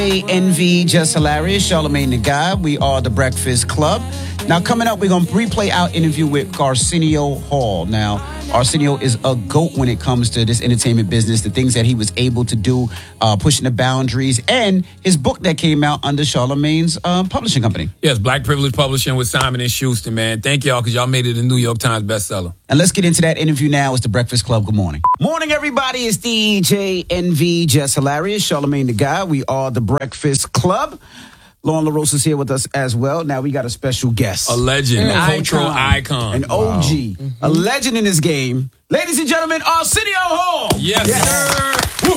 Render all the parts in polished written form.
Envy, Just Hilarious, Charlamagne the God. We are the Breakfast Club. Now, coming up, we're going to replay our interview with Arsenio Hall. Now, Arsenio is a GOAT when it comes to this entertainment business, the things that he was able to do, pushing the boundaries, and his book that came out under Charlamagne's publishing company. Yes, Black Privilege Publishing with Simon & Schuster, man. Thank y'all, because y'all made it a New York Times bestseller. And let's get into that interview now. It's the Breakfast Club. Good morning. Morning, everybody. It's DJ Envy, Just Hilarious, Charlamagne the God. We are the Breakfast Club. Lauren LaRosa is here with us as well. Now we got a special guest. A legend, a cultural icon. An OG, a legend in this game. Ladies and gentlemen, Arsenio Hall. Yes, sir.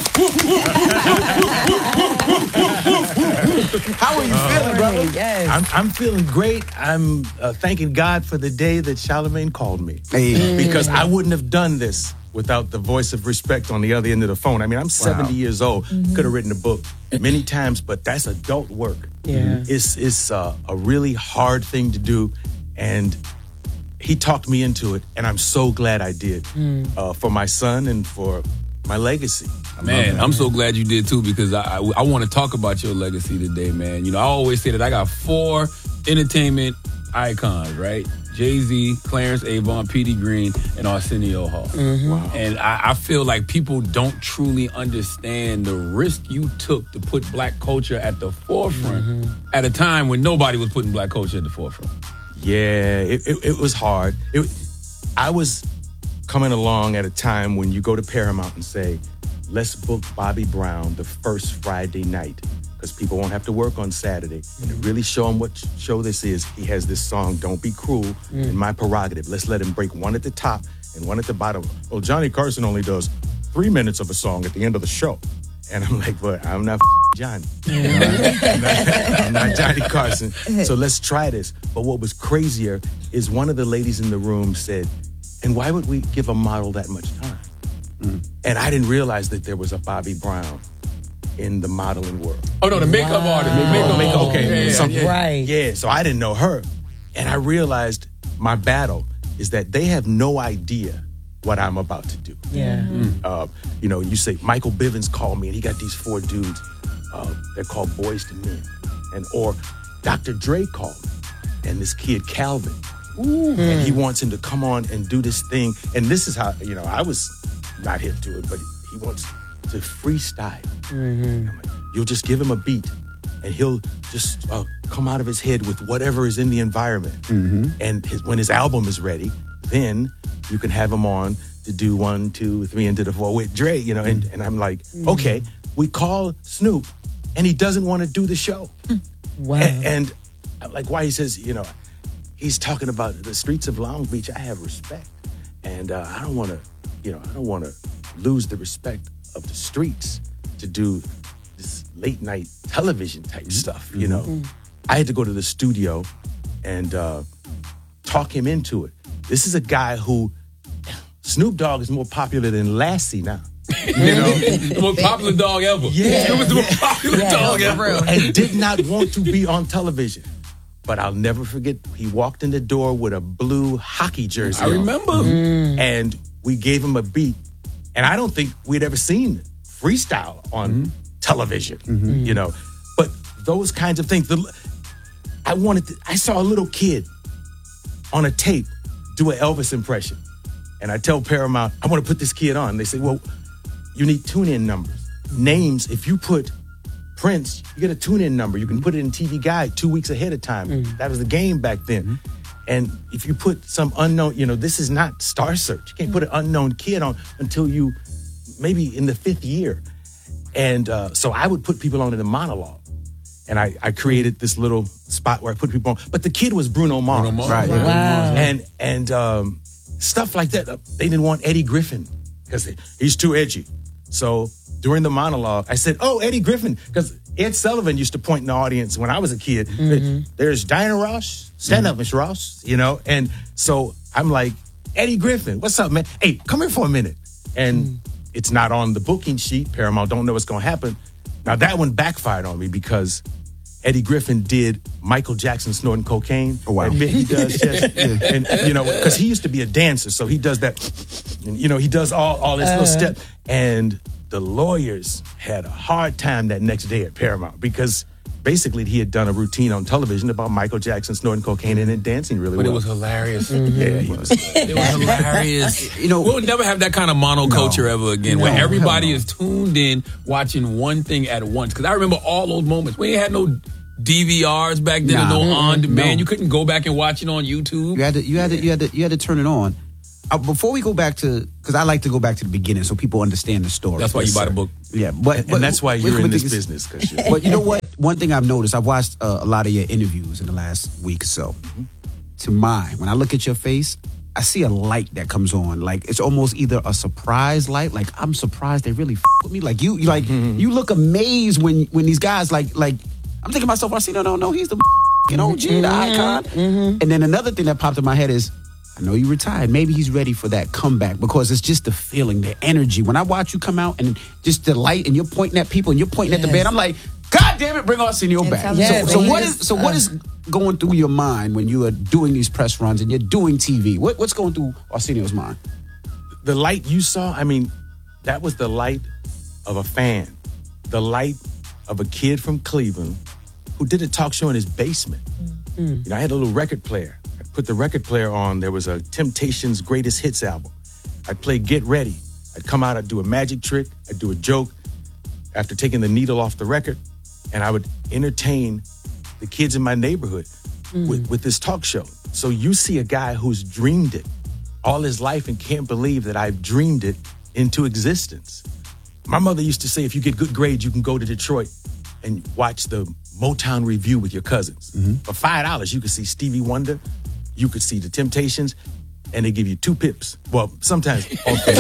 How are you feeling, brother? Yes. I'm feeling great. I'm thanking God for the day that Charlamagne called me. Because I wouldn't have done this without the voice of respect on the other end of the phone. I mean, I'm 70 years old. Could have written a book many times, but that's adult work. Yeah. It's a really hard thing to do, and he talked me into it, and I'm so glad I did for my son and for my legacy. Man, I'm so glad you did too, because I want to talk about your legacy today, man. You know, I always say that I got 4 entertainment icons, right? Jay-Z, Clarence Avant, Petey Green, and Arsenio Hall. Wow. And I feel like people don't truly understand the risk you took to put black culture at the forefront at a time when nobody was putting black culture at the forefront. Yeah, it was hard. I was coming along at a time when you go to Paramount and say, let's book Bobby Brown the first Friday night, because people won't have to work on Saturday. And to really show him what show this is, he has this song, Don't Be Cruel, in My Prerogative. Let's let him break one at the top and one at the bottom. Well, Johnny Carson only does 3 minutes of a song at the end of the show. And I'm like, but I'm not Johnny. I'm not Johnny Carson. So let's try this. But what was crazier is one of the ladies in the room said, and why would we give a model that much time? And I didn't realize that there was a Bobby Brown in the modeling world. Oh, no, the makeup artist. Makeup, okay. Right. Yeah, so I didn't know her. And I realized my battle is that they have no idea what I'm about to do. Yeah. You know, you say, Michael Bivins called me, and he got these 4 dudes. They're called Boys to Men. Or Dr. Dre called me, and this kid, Calvin. And he wants him to come on and do this thing. And this is how, you know, I was not hip to it, but he wants to freestyle. You'll just give him a beat, and he'll just come out of his head with whatever is in the environment. And when his album is ready, then you can have him on to do 1, 2, 3 into the 4 with Dre, you know. And I'm like, okay, we call Snoop, and he doesn't want to do the show. Wow. And like, why? He says, you know, he's talking about the streets of Long Beach. I have respect, and I don't want to, you know, I don't want to lose the respect of the streets to do this late night television type stuff, you know. I had to go to the studio and talk him into it. This is a guy who, Snoop Dogg is more popular than Lassie now. You know? The most popular dog ever. Yeah. It was the most popular dog ever. And did not want to be on television. But I'll never forget, he walked in the door with a blue hockey jersey I remember. And we gave him a beat. And I don't think we'd ever seen freestyle on television, you know. But those kinds of things. I saw a little kid on a tape do an Elvis impression. And I tell Paramount, I want to put this kid on. They say, well, you need tune-in numbers. Names, if you put Prince, you get a tune-in number. You can put it in TV Guide 2 weeks ahead of time. That was the game back then. And if you put some unknown, you know, this is not Star Search. You can't put an unknown kid on until you, maybe in the 5th year. And so I would put people on in the monologue. And I created this little spot where I put people on. But the kid was Bruno Mars. Right. Wow. And stuff like that. They didn't want Eddie Griffin because he's too edgy. So during the monologue, I said, oh, Eddie Griffin, because Ed Sullivan used to point in the audience when I was a kid. There's Diana Ross. Stand up, Miss Ross. You know? And so I'm like, Eddie Griffin, what's up, man? Hey, come here for a minute. And it's not on the booking sheet. Paramount don't know what's going to happen. Now, that one backfired on me because Eddie Griffin did Michael Jackson snorting cocaine. Oh, wow. That bit he does, and you know, because he used to be a dancer, so he does that, and, you know, he does all this little step. And the lawyers had a hard time that next day at Paramount because basically he had done a routine on television about Michael Jackson snorting cocaine and dancing really well. But it was hilarious. Yeah, he was. It was hilarious. We'll never have that kind of monoculture ever again, where everybody is tuned in watching one thing at once. Because I remember all those moments. We ain't had no DVRs back then, or no on demand. You couldn't go back and watch it on YouTube. You had to turn it on. Before we go back to, because I like to go back to the beginning so people understand the story. That's why you buy the book. Yeah, but that's why you're in this business. But you know what? One thing I've noticed, I've watched a lot of your interviews in the last week or so. To mine, when I look at your face, I see a light that comes on. Like it's almost either a surprise light, like I'm surprised they really with me. Like you look amazed when these guys like I'm thinking to myself, I see no, he's the OG, the icon. And then another thing that popped in my head is, I know you retired. Maybe he's ready for that comeback because it's just the feeling, the energy. When I watch you come out and just the light and you're pointing at people and you're pointing at the band, I'm like, God damn it, bring Arsenio back. So what is going through your mind when you are doing these press runs and you're doing TV? What's going through Arsenio's mind? The light you saw, I mean, that was the light of a fan. The light of a kid from Cleveland who did a talk show in his basement. You know, I had a little record player. Put the record player on. There was a Temptations Greatest Hits album. I'd play Get Ready. I'd come out, I'd do a magic trick, I'd do a joke after taking the needle off the record, and I would entertain the kids in my neighborhood with this talk show. So you see a guy who's dreamed it all his life and can't believe that I've dreamed it into existence. My mother used to say, if you get good grades, you can go to Detroit and watch the Motown Review with your cousins. For $5, you could see Stevie Wonder, you could see the Temptations, and they give you 2 pips. Well, sometimes okay,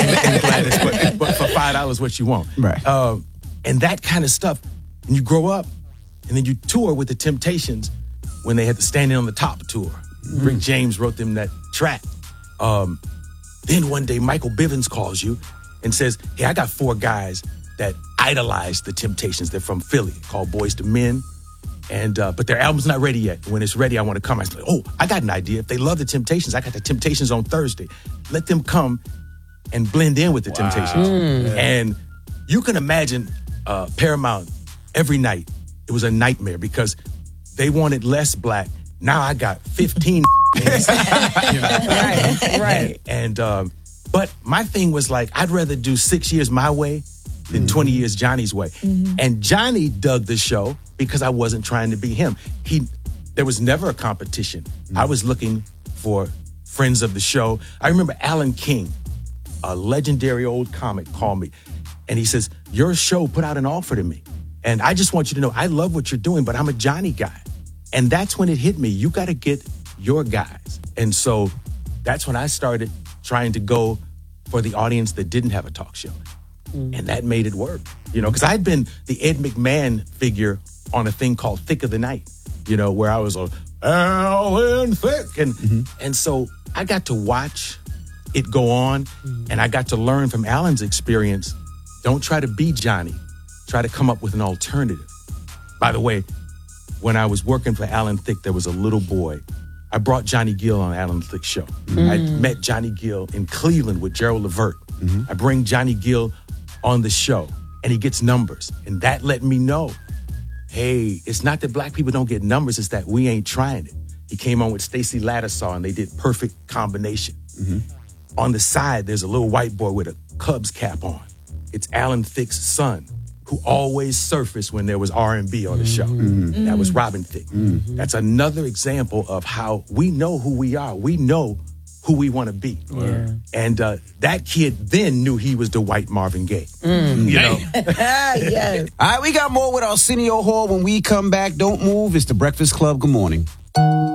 but for $5, what you want. Right. And that kind of stuff. And you grow up, and then you tour with the Temptations when they had the Standing on the Top tour. Rick James wrote them that track. Then one day, Michael Bivins calls you and says, hey, I got 4 guys that idolize the Temptations. They're from Philly, called Boyz II Men. And but their album's not ready yet. When it's ready, I want to come. I said, oh, I got an idea. If they love the Temptations, I got the Temptations on Thursday. Let them come and blend in with the Temptations. And you can imagine Paramount every night. It was a nightmare because they wanted less black. Now I got 15 Right. And but my thing was like, I'd rather do 6 years my way than 20 years Johnny's way. And Johnny dug the show because I wasn't trying to be him. There was never a competition. I was looking for friends of the show. I remember Alan King, a legendary old comic, called me. And he says, your show put out an offer to me. And I just want you to know, I love what you're doing, but I'm a Johnny guy. And that's when it hit me. You got to get your guys. And so that's when I started trying to go for the audience that didn't have a talk show. And that made it work, because I'd been the Ed McMahon figure on a thing called Thick of the Night, where I was Alan Thick. And so I got to watch it go on, and I got to learn from Alan's experience. Don't try to be Johnny. Try to come up with an alternative. By the way, when I was working for Alan Thicke, there was a little boy. I brought Johnny Gill on Alan Thicke's show. I met Johnny Gill in Cleveland with Gerald Levert. I bring Johnny Gill on the show, and he gets numbers. And that let me know, hey, it's not that black people don't get numbers, it's that we ain't trying it. He came on with Stacey Lattisaw, and they did Perfect Combination. On the side, there's a little white boy with a Cubs cap on. It's Alan Thicke's son, who always surfaced when there was R&B on the show. That was Robin Thicke. That's another example of how we know who we are. We know who we want to be. And that kid then knew he was the white Marvin Gaye. Yes. All right, we got more with Arsenio Hall when we come back. Don't move. It's The Breakfast Club. Good morning.